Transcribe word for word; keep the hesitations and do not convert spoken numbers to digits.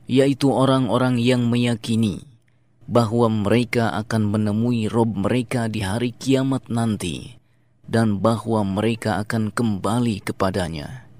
yaitu orang-orang yang meyakini bahwa mereka akan menemui Rob mereka di hari kiamat nanti dan bahwa mereka akan kembali kepadanya.